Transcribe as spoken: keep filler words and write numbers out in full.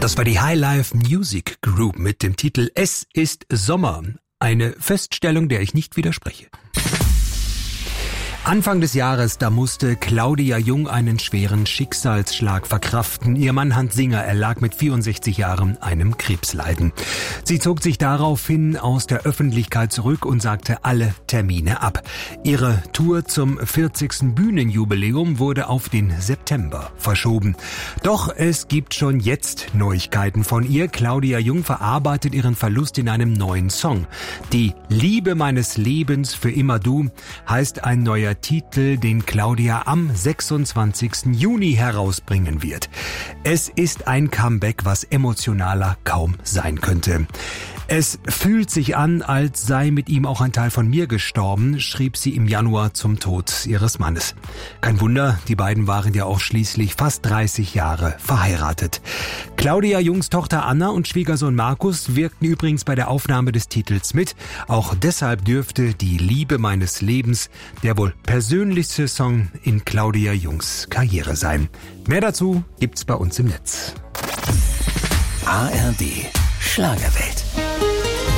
Das war die Highlife Music Group mit dem Titel Es ist Sommer. Eine Feststellung, der ich nicht widerspreche. Anfang des Jahres, da musste Claudia Jung einen schweren Schicksalsschlag verkraften. Ihr Mann Hans Singer erlag mit vierundsechzig Jahren einem Krebsleiden. Sie zog sich daraufhin aus der Öffentlichkeit zurück und sagte alle Termine ab. Ihre Tour zum vierzigsten Bühnenjubiläum wurde auf den September verschoben. Doch es gibt schon jetzt Neuigkeiten von ihr. Claudia Jung verarbeitet ihren Verlust in einem neuen Song. Die Liebe meines Lebens für immer du heißt ein neuer Titel, den Claudia am sechsundzwanzigsten Juni herausbringen wird. Es ist ein Comeback, was emotionaler kaum sein könnte. Es fühlt sich an, als sei mit ihm auch ein Teil von mir gestorben, schrieb sie im Januar zum Tod ihres Mannes. Kein Wunder, die beiden waren ja auch schließlich fast dreißig Jahre verheiratet. Claudia Jungs Tochter Anna und Schwiegersohn Markus wirkten übrigens bei der Aufnahme des Titels mit. Auch deshalb dürfte die Liebe meines Lebens der wohl persönlichste Song in Claudia Jungs Karriere sein. Mehr dazu gibt's bei uns im Netz. A R D Schlagerwelt.